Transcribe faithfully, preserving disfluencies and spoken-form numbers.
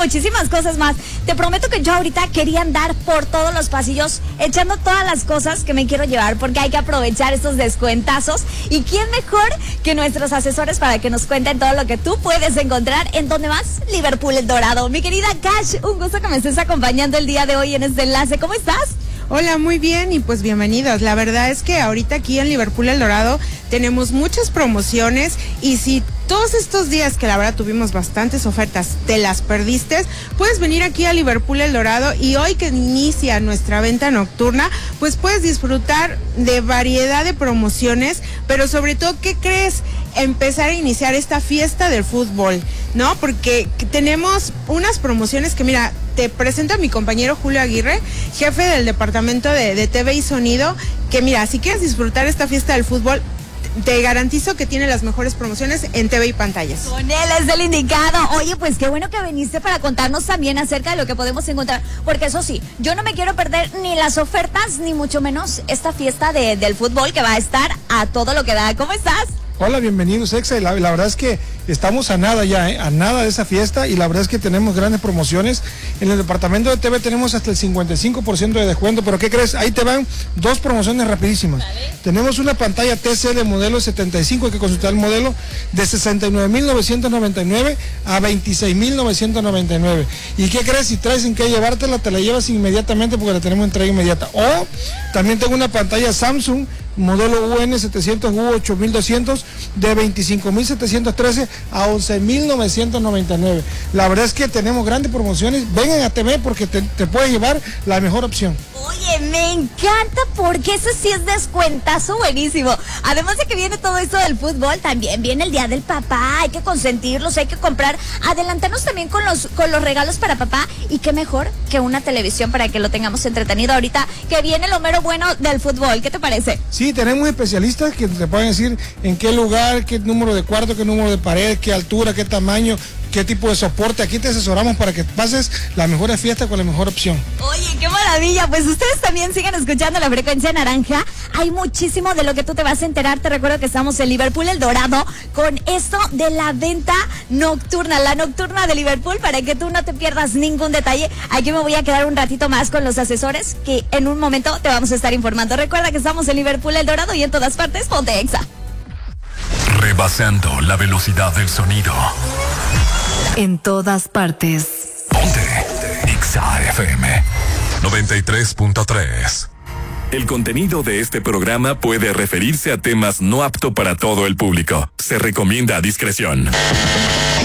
muchísimas cosas más. Te prometo que yo ahorita quería andar por todos los pasillos echando todas las cosas que me quiero llevar, porque hay que aprovechar estos descuentazos. ¿Y quién mejor que nuestros asesores para que nos cuenten todo lo que tú puedes encontrar en donde más? Liverpool El Dorado. Mi querida Cash, un gusto que me estés acompañando el día de hoy en este enlace. ¿Cómo estás? Hola, muy bien y pues bienvenidos. La verdad es que ahorita aquí en Liverpool El Dorado tenemos muchas promociones y si todos estos días que la verdad tuvimos bastantes ofertas, te las perdiste, puedes venir aquí a Liverpool El Dorado y hoy que inicia nuestra venta nocturna, pues puedes disfrutar de variedad de promociones, pero sobre todo, ¿qué crees? Empezar a iniciar esta fiesta del fútbol, ¿no? Porque tenemos unas promociones que, mira, te presento a mi compañero Julio Aguirre, jefe del departamento de, de T V y Sonido, que mira, si quieres disfrutar esta fiesta del fútbol, te garantizo que tiene las mejores promociones en T V y pantallas. Con él es el indicado. Oye, pues qué bueno que viniste para contarnos también acerca de lo que podemos encontrar, porque eso sí, yo no me quiero perder ni las ofertas, ni mucho menos esta fiesta de, del fútbol que va a estar a todo lo que da. ¿Cómo estás? Hola, bienvenidos, Exa. La, la verdad es que estamos a nada ya, ¿eh? a nada de esa fiesta, y la verdad es que tenemos grandes promociones. En el departamento de T V tenemos hasta el cincuenta y cinco por ciento de descuento, pero ¿qué crees? Ahí te van dos promociones rapidísimas. ¿Vale? Tenemos una pantalla T C de modelo setenta y cinco, hay que consultar el modelo, de sesenta y nueve mil novecientos noventa y nueve a veintiséis mil novecientos noventa y nueve. ¿Y qué crees? Si traes sin qué llevártela, te la llevas inmediatamente porque la tenemos entrega inmediata. O también tengo una pantalla Samsung modelo U N setecientos U ocho mil doscientos de veinticinco mil setecientos trece a once mil novecientos noventa y nueve. La verdad es que tenemos grandes promociones. Vengan a T V porque te, te puedes llevar la mejor opción. Oye, me encanta porque ese sí es descuentazo buenísimo. Además de que viene todo esto del fútbol, también viene el Día del Papá. Hay que consentirlos, hay que comprar. Adelantarnos también con los, con los regalos para papá. Y qué mejor que una televisión para que lo tengamos entretenido ahorita, que viene lo mero bueno del fútbol. ¿Qué te parece? Sí, tenemos especialistas que te pueden decir en qué lugar, qué número de cuarto, qué número de pared, qué altura, qué tamaño, qué tipo de soporte. Aquí te asesoramos para que pases la mejor fiesta con la mejor opción. Oye, qué maravilla. Pues ustedes también sigan escuchando la frecuencia naranja. Hay muchísimo de lo que tú te vas a enterar. Te recuerdo que estamos en Liverpool El Dorado con esto de la venta nocturna, la nocturna de Liverpool, para que tú no te pierdas ningún detalle. Aquí me voy a quedar un ratito más con los asesores que en un momento te vamos a estar informando. Recuerda que estamos en Liverpool El Dorado y en todas partes, ponte Exa. Rebasando la velocidad del sonido. En todas partes. Ponte Exa F M noventa y tres punto tres. El contenido de este programa puede referirse a temas no apto para todo el público. Se recomienda discreción.